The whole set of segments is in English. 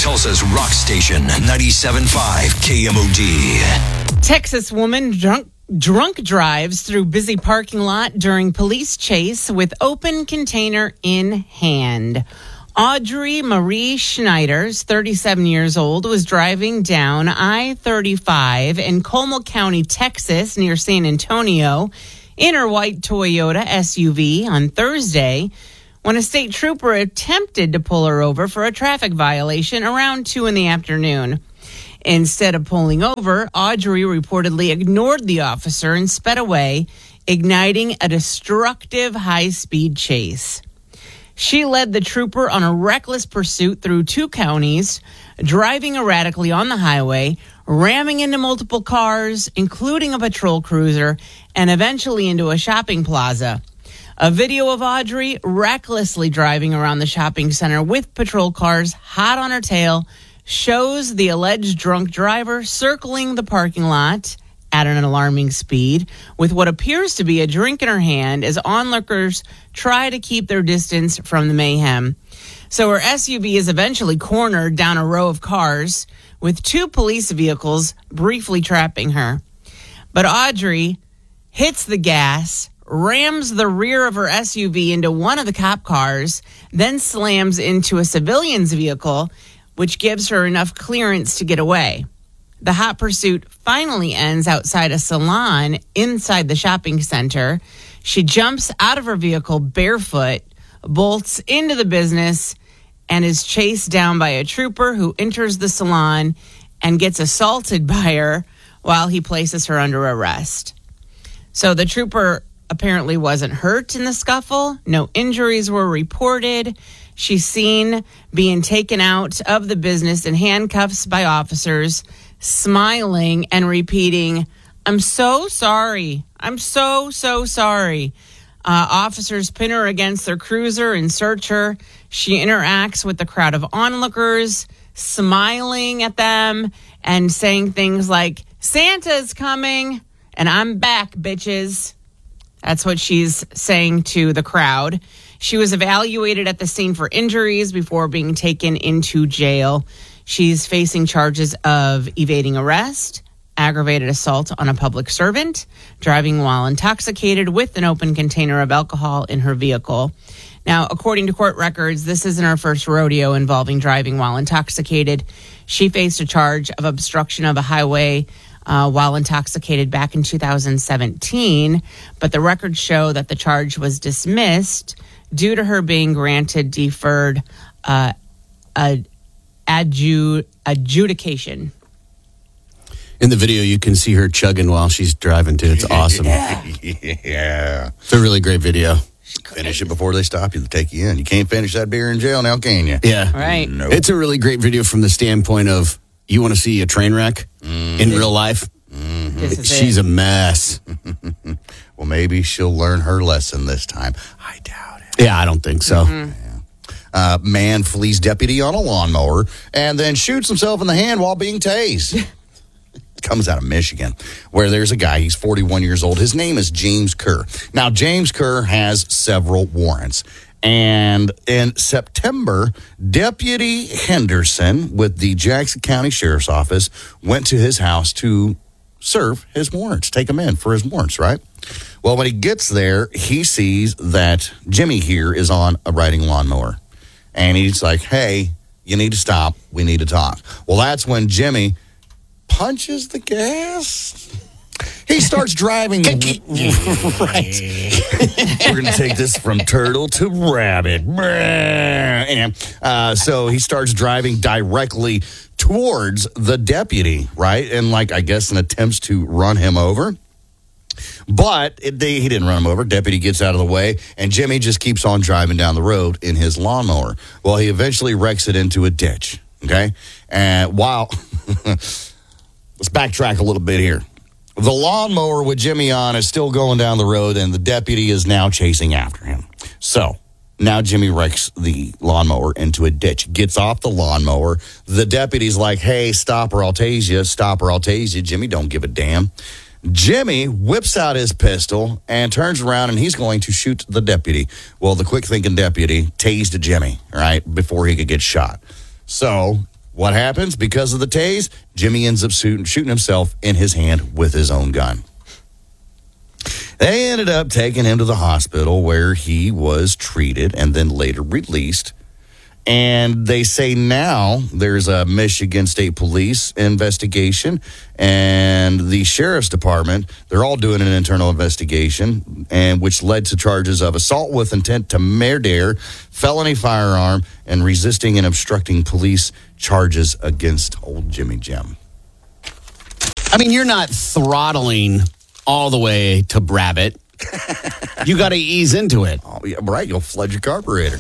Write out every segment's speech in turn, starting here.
Tulsa's rock station, 97.5 KMOD. Texas woman drunk drives through busy parking lot during police chase with open container in hand. Audrey Marie Schneider, 37 years old, was driving down I-35 in Comal County, Texas, near San Antonio, in her white Toyota SUV on Thursday when a state trooper attempted to pull her over for a traffic violation around 2 in the afternoon. Instead of pulling over, Audrey reportedly ignored the officer and sped away, igniting a destructive high-speed chase. She led the trooper on a reckless pursuit through 2 counties, driving erratically on the highway, ramming into multiple cars, including a patrol cruiser, and eventually into a shopping plaza. A video of Audrey recklessly driving around the shopping center with patrol cars hot on her tail shows the alleged drunk driver circling the parking lot at an alarming speed with what appears to be a drink in her hand as onlookers try to keep their distance from the mayhem. So her SUV is eventually cornered down a row of cars with 2 police vehicles briefly trapping her. But Audrey hits the gas, rams the rear of her SUV into one of the cop cars, then slams into a civilian's vehicle, which gives her enough clearance to get away. The hot pursuit finally ends outside a salon inside the shopping center. She jumps out of her vehicle barefoot, bolts into the business, and is chased down by a trooper who enters the salon and gets assaulted by her while he places her under arrest. So the trooper apparently wasn't hurt in the scuffle. No injuries were reported. She's seen being taken out of the business in handcuffs by officers, smiling and repeating, "I'm so sorry. I'm so sorry." Officers pin her against their cruiser and search her. She interacts with the crowd of onlookers, smiling at them and saying things like, "Santa's coming and I'm back, bitches." That's what she's saying to the crowd. She was evaluated at the scene for injuries before being taken into jail. She's facing charges of evading arrest, aggravated assault on a public servant, driving while intoxicated with an open container of alcohol in her vehicle. Now, according to court records, this isn't her first rodeo involving driving while intoxicated. She faced a charge of obstruction of a highway while intoxicated back in 2017, but the records show that the charge was dismissed due to her being granted deferred adjudication. In the video, you can see her chugging while she's driving, too. It's awesome. Yeah. It's a really great video. Finish it before they stop you. They take you in. You can't finish that beer in jail now, can you? Yeah. Right. Nope. It's a really great video from the standpoint of you want to see a train wreck in real life. This is She's it. a mess. Well, maybe she'll learn her lesson this time. I doubt it. Yeah, I don't think so. Man flees deputy on a lawnmower and then shoots himself in the hand while being tased. Comes out of Michigan, where there's a guy, he's 41 years old. His name is James Kerr. Now, James Kerr has several warrants. And in September, Deputy Henderson with the Jackson County Sheriff's Office went to his house to serve his warrants, take him in for his warrants, right? Well, when he gets there, he sees that Jimmy here is on a riding lawnmower. And he's like, "Hey, you need to stop. We need to talk." Well, that's when Jimmy punches the gas. He starts driving. Right. We're going to take this from turtle to rabbit. And so he starts driving directly towards the deputy, right? And I guess in attempts to run him over. But he didn't run him over. Deputy gets out of the way, and Jimmy just keeps on driving down the road in his lawnmower. Well, he eventually wrecks it into a ditch, okay? And while... Let's backtrack a little bit here. The lawnmower with Jimmy on is still going down the road, and the deputy is now chasing after him. So now Jimmy wrecks the lawnmower into a ditch, gets off the lawnmower. The deputy's like, "Hey, stop or I'll tase you. Stop or I'll tase you." Jimmy don't give a damn. Jimmy whips out his pistol and turns around, and he's going to shoot the deputy. Well, the quick-thinking deputy tased Jimmy, right, before he could get shot. So What happens? Because of the tase, Jimmy ends up shooting himself in his hand with his own gun. They ended up taking him to the hospital where he was treated and then later released. And they say now there's a Michigan State Police investigation and the Sheriff's Department. They're all doing an internal investigation, and which led to charges of assault with intent to murder, felony firearm, and resisting and obstructing police charges against old Jimmy Jim. I mean, you're not throttling all the way to Brabbit. You got to ease into it. Oh, yeah, right. You'll flood your carburetor.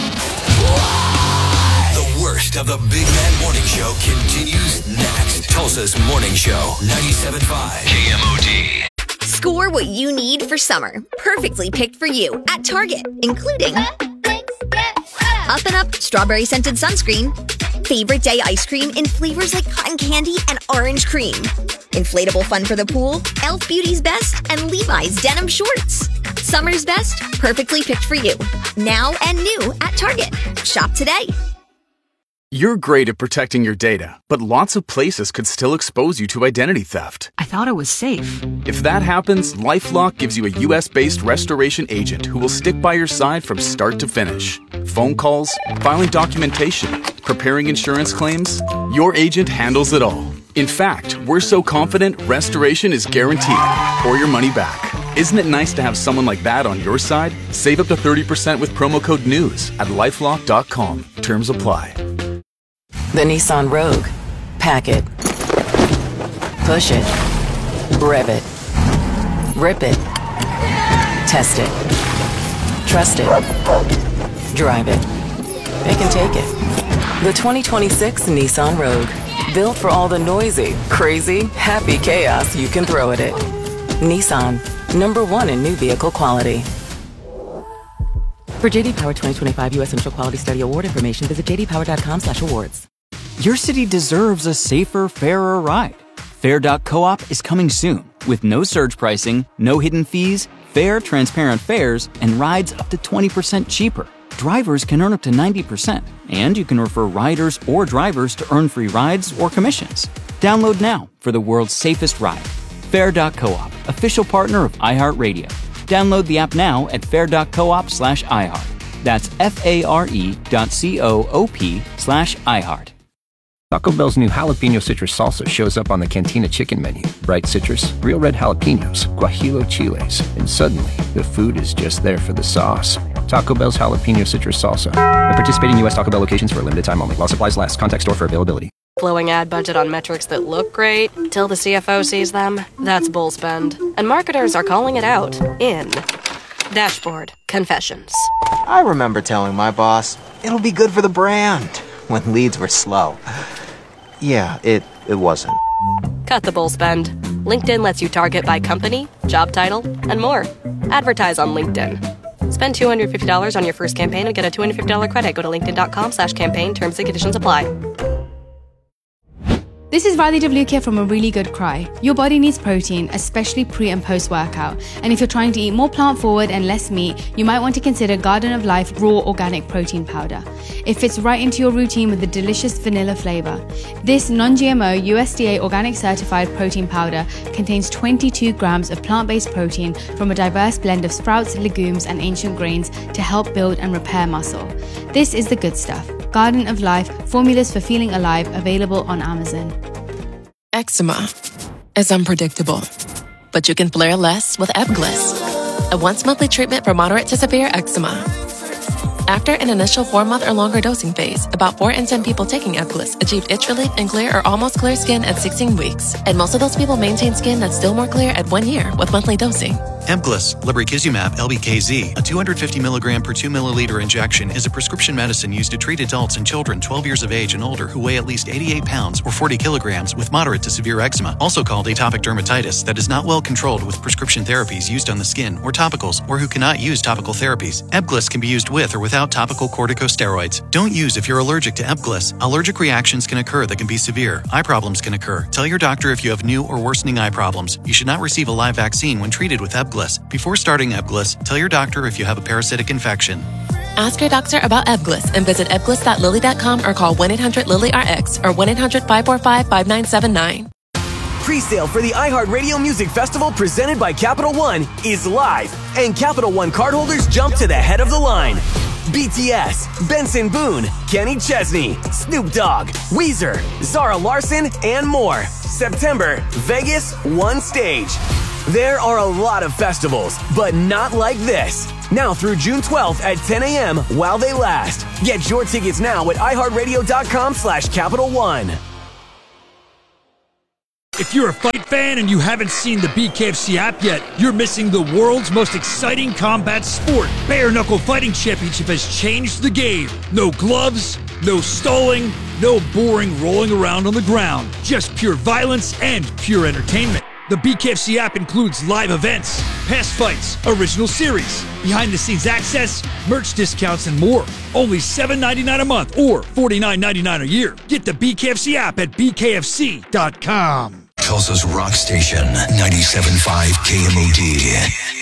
The worst of the Big Man Morning Show continues next. Tulsa's Morning Show, 97.5 KMOD. Score what you need for summer. Perfectly picked for you at Target, including Up and Up strawberry scented sunscreen, favorite day ice cream in flavors like cotton candy and orange cream, inflatable fun for the pool, Elf Beauty's Best, and Levi's denim shorts. Summer's best, perfectly picked for you. Now and new at Target. Shop today. You're great at protecting your data, but lots of places could still expose you to identity theft. I thought it was safe. If that happens, LifeLock gives you a US-based restoration agent who will stick by your side from start to finish. Phone calls, filing documentation, preparing insurance claims, your agent handles it all. In fact, we're so confident restoration is guaranteed or your money back. Isn't it nice to have someone like that on your side? Save up to 30% with promo code NEWS at lifelock.com. Terms apply. The Nissan Rogue. Pack it. Push it. Rev it. Rip it. Test it. Trust it. Drive it. It can take it. The 2026 Nissan Rogue. Built for all the noisy, crazy, happy chaos you can throw at it. Nissan. #1 in new vehicle quality. For JD Power 2025 U.S. Central Quality Study Award information, visit jdpower.com/awards. Your city deserves a safer, fairer ride. Fair.coop is coming soon with no surge pricing, no hidden fees, fair, transparent fares, and rides up to 20% cheaper. Drivers can earn up to 90%, and you can refer riders or drivers to earn free rides or commissions. Download now for the world's safest ride. Fair.coop, official partner of iHeartRadio. Download the app now at fair.coop/iHeart. That's FARE.coop/iHeart. Taco Bell's new jalapeno citrus salsa shows up on the Cantina chicken menu. Bright citrus, real red jalapenos, guajillo chiles, and suddenly the food is just there for the sauce. Taco Bell's jalapeno citrus salsa. At participating U.S. Taco Bell locations for a limited time only. While supplies last. Contact store for availability. Flowing ad budget on metrics that look great till the CFO sees them. That's bull spend. And marketers are calling it out in Dashboard Confessions. I remember telling my boss, it'll be good for the brand, when leads were slow. Yeah, it wasn't. Cut the bull spend. LinkedIn lets you target by company, job title, and more. Advertise on LinkedIn. Spend $250 on your first campaign and get a $250 credit. Go to linkedin.com/campaign. Terms and conditions apply. This is Riley WK from A Really Good Cry. Your body needs protein, especially pre and post workout. And if you're trying to eat more plant forward and less meat, you might want to consider Garden of Life Raw Organic Protein Powder. It fits right into your routine with a delicious vanilla flavor. This non-GMO USDA organic certified protein powder contains 22 grams of plant-based protein from a diverse blend of sprouts, legumes, and ancient grains to help build and repair muscle. This is the good stuff. Garden of Life, formulas for feeling alive, available on Amazon. Eczema is unpredictable, but you can flare less with Ebglyss, a once-monthly treatment for moderate to severe eczema. After an initial 4-month or longer dosing phase, about 4 in 10 people taking Ebglyss achieved itch relief and clear or almost clear skin at 16 weeks, and most of those people maintain skin that's still more clear at 1 year with monthly dosing. Ebglyss, lebrikizumab LBKZ, a 250 milligram per 2 milliliter injection, is a prescription medicine used to treat adults and children 12 years of age and older who weigh at least 88 pounds or 40 kilograms with moderate to severe eczema, also called atopic dermatitis, that is not well controlled with prescription therapies used on the skin or topicals, or who cannot use topical therapies. Ebglyss can be used with or without topical corticosteroids. Don't use if you're allergic to Ebglyss. Allergic reactions can occur that can be severe. Eye problems can occur. Tell your doctor if you have new or worsening eye problems. You should not receive a live vaccine when treated with Ebglyss. Before starting Ebglyss, tell your doctor if you have a parasitic infection. Ask your doctor about Ebglyss and visit ebglyss.lilly.com or call 1-800-LILY-RX or 1-800-545-5979. Pre-sale for the iHeartRadio Music Festival presented by Capital One is live, and Capital One cardholders jump to the head of the line. BTS, Benson Boone, Kenny Chesney, Snoop Dogg, Weezer, Zara Larsson, and more. September, Vegas, one stage. There are a lot of festivals, but not like this. Now through June 12th at 10 a.m. while they last. Get your tickets now at iHeartRadio.com/Capital One. If you're a fight fan and you haven't seen the BKFC app yet, you're missing the world's most exciting combat sport. Bare Knuckle Fighting Championship has changed the game. No gloves, no stalling, no boring rolling around on the ground. Just pure violence and pure entertainment. The BKFC app includes live events, past fights, original series, behind-the-scenes access, merch discounts, and more. Only $7.99 a month or $49.99 a year. Get the BKFC app at bkfc.com. Tulsa's Rock Station, 97.5 KMOD.